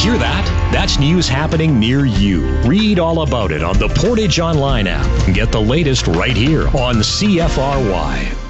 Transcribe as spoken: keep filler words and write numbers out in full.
Hear that? That's news happening near you. Read all about it on the Portage Online app. Get the latest right here on C F R Y.